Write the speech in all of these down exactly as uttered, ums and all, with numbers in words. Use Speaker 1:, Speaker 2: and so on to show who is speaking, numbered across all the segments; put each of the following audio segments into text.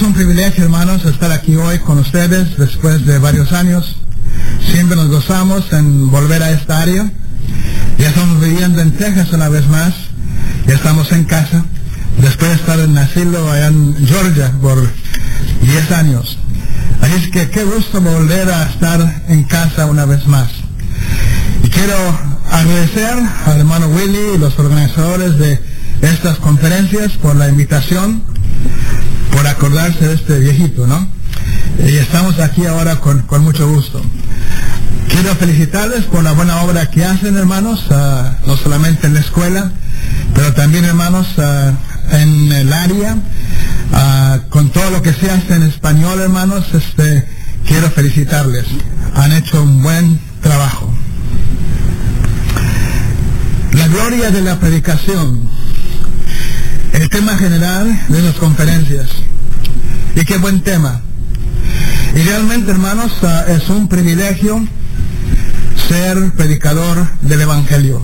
Speaker 1: un privilegio, hermanos, estar aquí hoy con ustedes después de varios años. Siempre nos gozamos en volver a esta área. Ya estamos viviendo en Texas una vez más. Ya estamos en casa, después de estar en asilo allá en Georgia por diez años. Así es que qué gusto volver a estar en casa una vez más. Y quiero agradecer al hermano Willy y los organizadores de estas conferencias por la invitación, por acordarse de este viejito, ¿no? Y estamos aquí ahora con, con mucho gusto. Quiero felicitarles por la buena obra que hacen, hermanos, uh, no solamente en la escuela, pero también, hermanos, uh, en el área, uh, con todo lo que se hace en español, hermanos. Este, quiero felicitarles. Han hecho un buen trabajo. La gloria de la predicación, el tema general de las conferencias. Y qué buen tema. Y realmente, hermanos, uh, es un privilegio ser predicador del Evangelio.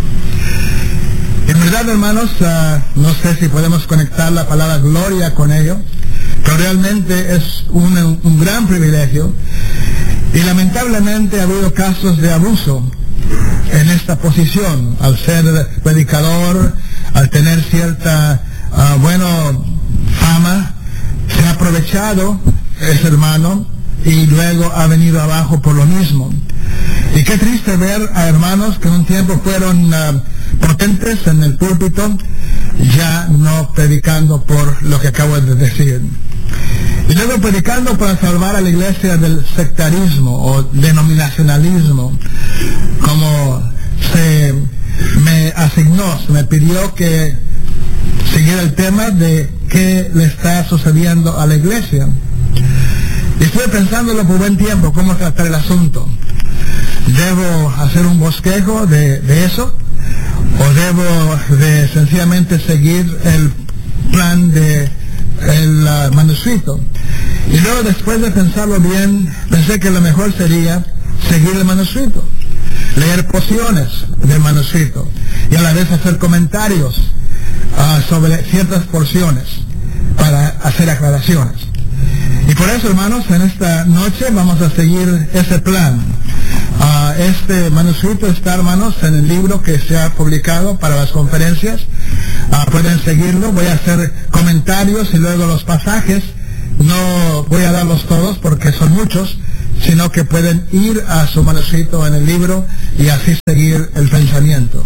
Speaker 1: En verdad, hermanos, uh, no sé si podemos conectar la palabra gloria con ello, pero realmente es un, un gran privilegio. Y lamentablemente ha habido casos de abuso en esta posición, al ser predicador, al tener cierta, uh, bueno, fama, se ha aprovechado ese hermano y luego ha venido abajo por lo mismo. Y qué triste ver a hermanos que en un tiempo fueron uh, potentes en el púlpito, ya no predicando por lo que acabo de decir. Y luego predicando para salvar a la iglesia del sectarismo o denominacionalismo, como se me asignó, se me pidió que siguiera el tema de qué le está sucediendo a la iglesia. Y estuve pensándolo por buen tiempo, cómo tratar el asunto. ¿Debo hacer un bosquejo de, de eso? ¿O debo de sencillamente seguir el plan de el uh, manuscrito? Y luego, después de pensarlo bien, pensé que lo mejor sería seguir el manuscrito, leer porciones del manuscrito y a la vez hacer comentarios uh, sobre ciertas porciones para hacer aclaraciones. Y por eso, hermanos, en esta noche vamos a seguir ese plan. Uh, este manuscrito está, hermanos, en el libro que se ha publicado para las conferencias. Uh, pueden seguirlo. Voy a hacer comentarios y luego los pasajes. No voy a darlos todos porque son muchos, sino que pueden ir a su manuscrito en el libro y así seguir el pensamiento.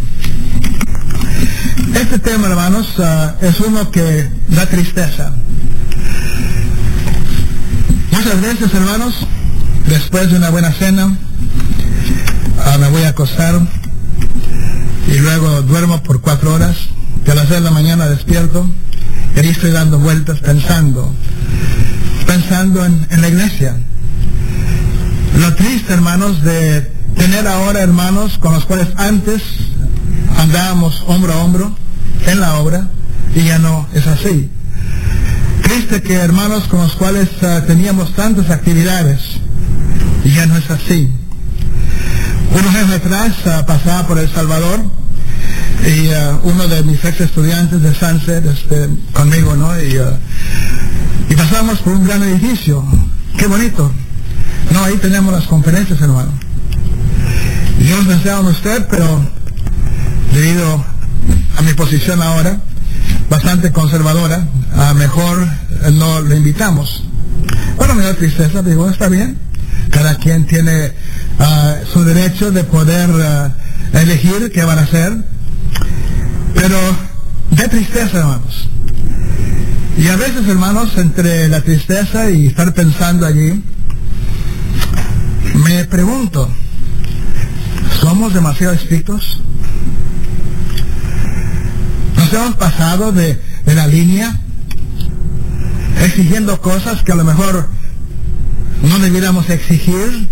Speaker 1: Este tema, hermanos, uh, es uno que da tristeza. Muchas veces, hermanos, después de una buena cena, uh, me voy a acostar y luego duermo por cuatro horas, y a las seis de la mañana despierto y ahí estoy dando vueltas pensando, pensando en, en la iglesia. Lo triste, hermanos, de tener ahora hermanos con los cuales antes andábamos hombro a hombro en la obra y ya no es así. Triste que hermanos con los cuales uh, teníamos tantas actividades y ya no es así. Unos años atrás uh, pasaba por El Salvador y uh, uno de mis ex estudiantes de Sunset este, conmigo, ¿no? Y, uh, y pasábamos por un gran edificio. Qué bonito. No, ahí tenemos las conferencias, hermano. Y yo no pensaba en usted, pero debido a mi posición ahora, bastante conservadora, a mejor no le invitamos. Bueno, me da tristeza, digo, está bien. Cada quien tiene uh, su derecho de poder uh, elegir qué van a hacer. Pero de tristeza, hermanos. Y a veces, hermanos, entre la tristeza y estar pensando allí, me pregunto, ¿somos demasiado estrictos? ¿Nos hemos pasado de, de la línea, exigiendo cosas que a lo mejor no debiéramos exigir?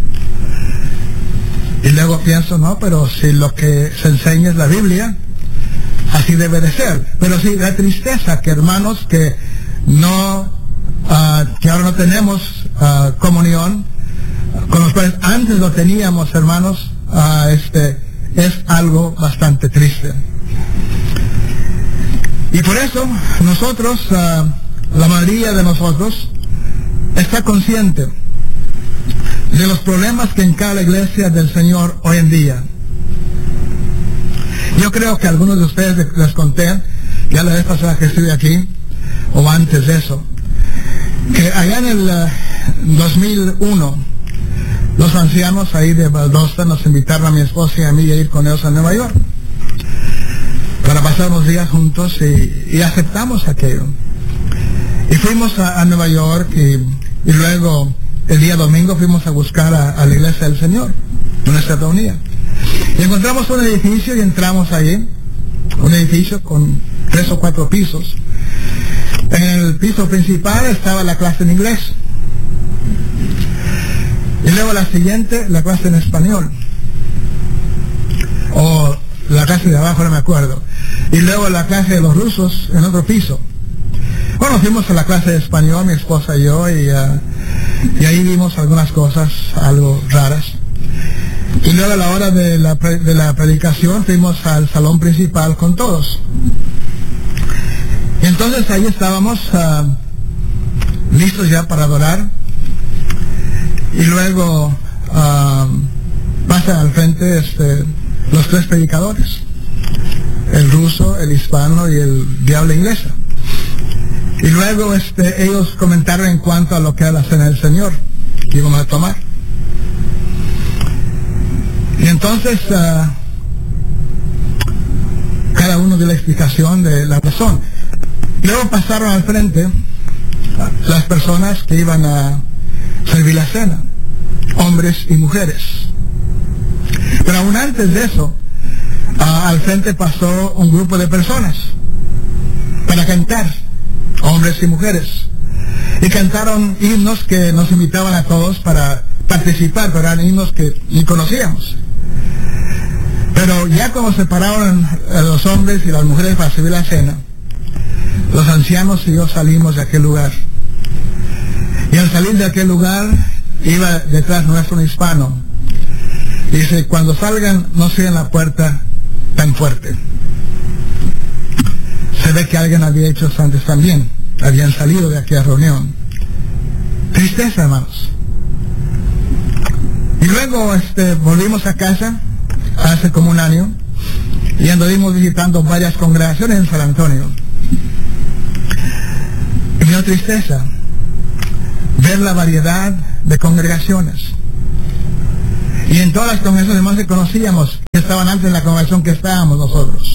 Speaker 1: Y luego pienso, no, pero si lo que se enseña es la Biblia, así debe de ser. Pero sí, la tristeza que hermanos que no, uh, que ahora no tenemos uh, comunión, con los cuales antes lo teníamos, hermanos, uh, este, es algo bastante triste. Y por eso nosotros uh, la mayoría de nosotros está consciente de los problemas que encara la iglesia del Señor hoy en día. Yo creo que algunos de ustedes les conté, ya la vez pasada que estuve aquí, o antes de eso, que allá en el uh, dos mil uno, los ancianos ahí de Valdosta nos invitaron a mi esposa y a mí a ir con ellos a Nueva York para pasar unos días juntos, y, y aceptamos aquello. Y fuimos a, a Nueva York, y, y luego el día domingo fuimos a buscar a, a la iglesia del Señor, donde se reunía. Y encontramos un edificio y entramos allí, un edificio con tres o cuatro pisos. En el piso principal estaba la clase en inglés. Y luego la siguiente, la clase en español. O la clase de abajo, no me acuerdo. Y luego la clase de los rusos en otro piso. Bueno, fuimos a la clase de español, mi esposa y yo, y, uh, y ahí vimos algunas cosas, algo raras. Y luego a la hora de la, pre de la predicación fuimos al salón principal con todos. Y entonces ahí estábamos uh, listos ya para adorar. Y luego uh, pasan al frente este, los tres predicadores, el ruso, el hispano y el de habla inglesa. Y luego este, ellos comentaron en cuanto a lo que era la cena del Señor que íbamos a tomar. Y entonces uh, cada uno dio la explicación de la razón. Luego pasaron al frente uh, las personas que iban a servir la cena, hombres y mujeres. Pero aún antes de eso, uh, al frente pasó un grupo de personas para cantar, hombres y mujeres, y cantaron himnos que nos invitaban a todos para participar, pero eran himnos que ni conocíamos. Pero ya como se pararon los hombres y las mujeres para servir la cena, los ancianos y yo salimos de aquel lugar. Y al salir de aquel lugar, iba detrás nuestro un hispano. Dice, cuando salgan, no cierren la puerta tan fuerte. Se ve que alguien había hecho eso antes también. Habían salido de aquella reunión. Tristeza, hermanos. Y luego este, volvimos a casa, hace como un año, y anduvimos visitando varias congregaciones en San Antonio. Y me dio tristeza ver la variedad de congregaciones. Y en todas las congregaciones más que conocíamos, que estaban antes en la congregación que estábamos nosotros.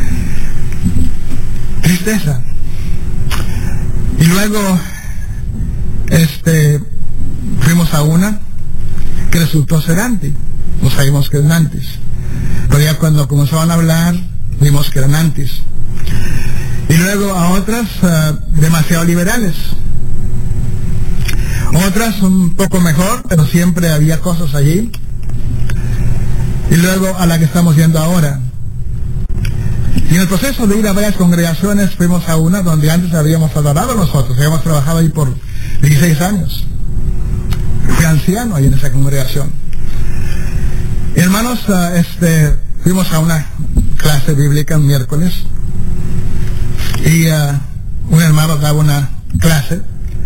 Speaker 1: Tristeza. Y luego, este, fuimos a una que resultó ser anti. No sabíamos que eran antis. Pero ya cuando comenzaban a hablar, vimos que eran antis. Y luego a otras uh, demasiado liberales. Otras un poco mejor, pero siempre había cosas allí. Y luego a la que estamos yendo ahora. Y en el proceso de ir a varias congregaciones fuimos a una donde antes habíamos adorado nosotros, habíamos trabajado ahí por dieciséis años. Fui anciano ahí en esa congregación. Y hermanos, uh, este, fuimos a una clase bíblica un miércoles y uh, un hermano daba una clase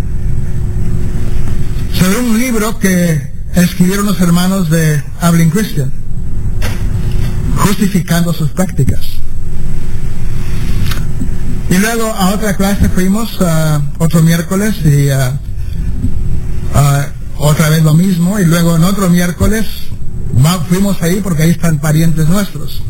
Speaker 1: sobre un libro que escribieron los hermanos de Abilene Christian, justificando sus prácticas. Y luego a otra clase fuimos uh, otro miércoles y uh, uh, otra vez lo mismo, y luego en otro miércoles fuimos ahí porque ahí están parientes nuestros.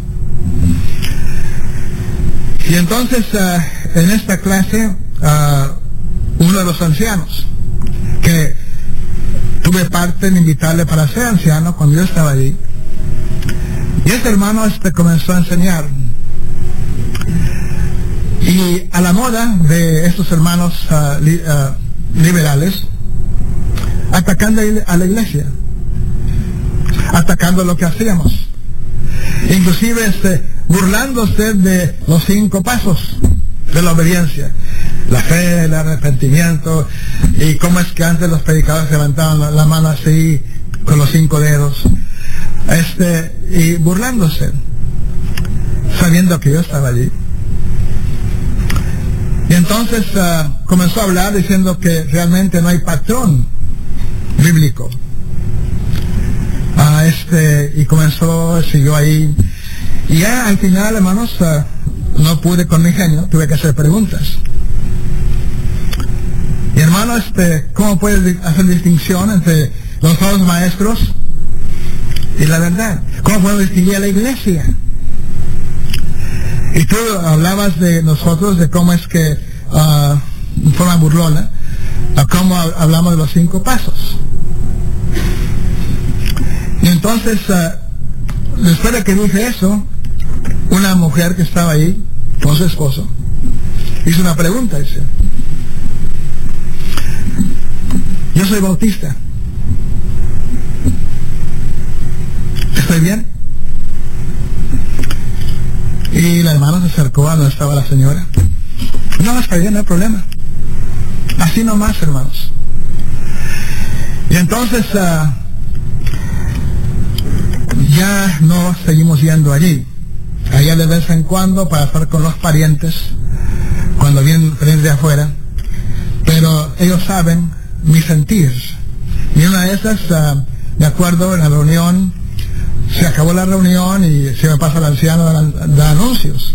Speaker 1: Y entonces uh, en esta clase uh, uno de los ancianos, que tuve parte en invitarle para ser anciano cuando yo estaba allí, y este hermano este comenzó a enseñar. Y a la moda de estos hermanos uh, li, uh, liberales, atacando a la iglesia, atacando lo que hacíamos, inclusive este, burlándose de los cinco pasos de la obediencia, la fe, el arrepentimiento, y cómo es que antes los predicadores levantaban la, la mano así con los cinco dedos, este, y burlándose, sabiendo que yo estaba allí. Y entonces uh, comenzó a hablar diciendo que realmente no hay patrón bíblico. Uh, este, y comenzó, siguió ahí. Y ya al final, hermanos, uh, no pude con mi genio, tuve que hacer preguntas. Y hermano, este, ¿cómo puedes hacer distinción entre los falsos maestros y la verdad? ¿Cómo podemos distinguir a la iglesia? Y tú hablabas de nosotros, de cómo es que, uh, en forma burlona, uh, cómo hablamos de los cinco pasos. Y entonces, uh, después de que dije eso, una mujer que estaba ahí con su esposo hizo una pregunta, dice: yo soy bautista, ¿estoy bien? Y la hermana se acercó a donde estaba la señora. No, está bien, no hay problema. Así nomás, hermanos. Y entonces uh, ya no seguimos yendo allí. Allá de vez en cuando para estar con los parientes, cuando vienen parientes de afuera. Pero ellos saben mi sentir. Y una de esas, uh, de acuerdo, en la reunión, se acabó la reunión y se me pasa el anciano da, da anuncios.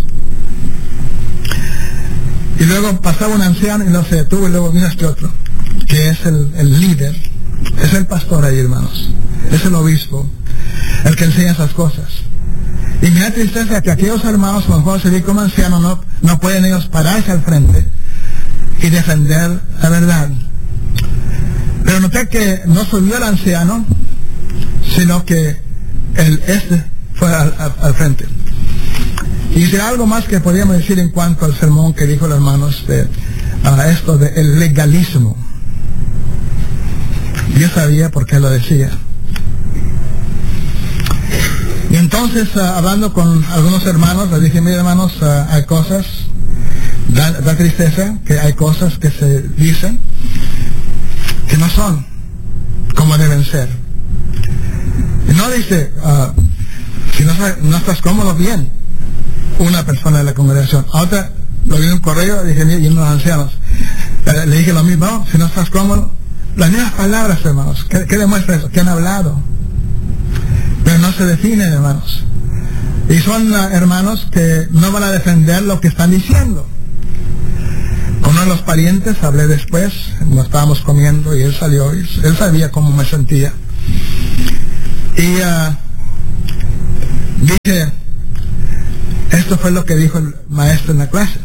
Speaker 1: Y luego pasaba un anciano y no se detuvo, y luego vino este otro, que es el, el líder, es el pastor ahí, hermanos, es el obispo, el que enseña esas cosas. Y me da tristeza que aquellos hermanos, con Juan se ve como anciano, no, no pueden ellos pararse al frente y defender la verdad. Pero noté que no subió el anciano, sino que el este fue al, al, al frente. Y si algo más que podríamos decir en cuanto al sermón que dijo el hermano, este, a esto del legalismo. Yo sabía por qué lo decía. Y entonces, uh, hablando con algunos hermanos, les dije: mire, hermanos, uh, hay cosas, da, da tristeza que hay cosas que se dicen que no son como deben ser. Y no dice, uh, si no, no estás cómodo, bien, una persona de la congregación. A otra, lo vi en un correo, dije: mire, y unos ancianos, le, le dije lo mismo: no, si no estás cómodo. Las mismas palabras, hermanos. ¿Qué, qué demuestra eso? Que han hablado, pero no se definen, hermanos. Y son uh, hermanos que no van a defender lo que están diciendo. Con uno de los parientes hablé después, nos estábamos comiendo y él salió, y él sabía cómo me sentía. Y uh, dije: esto fue lo que dijo el maestro en la clase.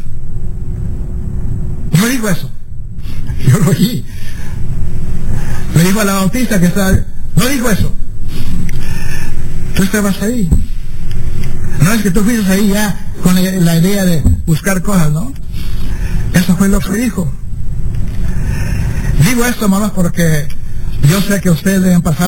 Speaker 1: No dijo eso, yo lo oí. Le dijo a la bautista que estaba, no dijo eso. Tú estabas ahí. No es que tú fuiste ahí ya con la, la idea de buscar cosas, ¿no? Eso fue lo que dijo. Digo esto, hermanos, porque yo sé que ustedes deben pasar